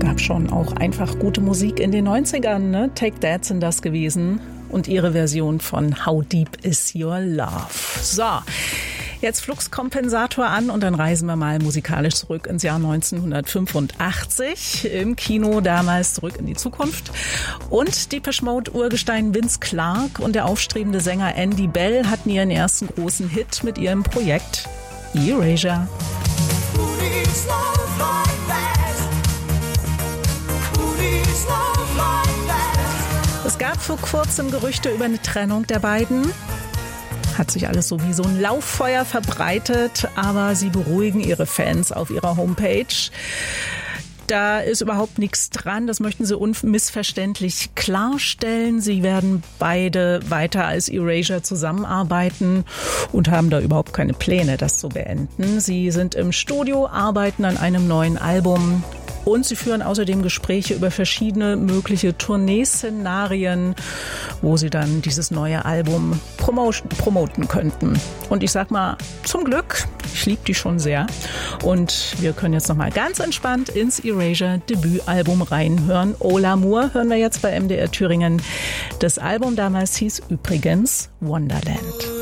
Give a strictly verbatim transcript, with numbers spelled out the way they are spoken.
gab schon auch einfach gute Musik in den neunzigern, ne? Take That sind das gewesen und ihre Version von How Deep Is Your Love. So, jetzt Fluxkompensator an und dann reisen wir mal musikalisch zurück ins Jahr neunzehnhundertfünfundachtzig. Im Kino damals Zurück in die Zukunft. Und Depeche Mode Urgestein Vince Clarke und der aufstrebende Sänger Andy Bell hatten ihren ersten großen Hit mit ihrem Projekt Erasure. Es gab vor kurzem Gerüchte über eine Trennung der beiden. Hat sich alles so wie so ein Lauffeuer verbreitet, aber sie beruhigen ihre Fans auf ihrer Homepage. Da ist überhaupt nichts dran, das möchten sie unmissverständlich klarstellen. Sie werden beide weiter als Erasure zusammenarbeiten und haben da überhaupt keine Pläne, das zu beenden. Sie sind im Studio, arbeiten an einem neuen Album. Und sie führen außerdem Gespräche über verschiedene mögliche Tourneeszenarien, wo sie dann dieses neue Album promotion, promoten könnten. Und ich sag mal, zum Glück, ich liebe die schon sehr. Und wir können jetzt nochmal ganz entspannt ins Erasure-Debütalbum reinhören. Oh L'Amour hören wir jetzt bei M D R Thüringen. Das Album damals hieß übrigens Wonderland.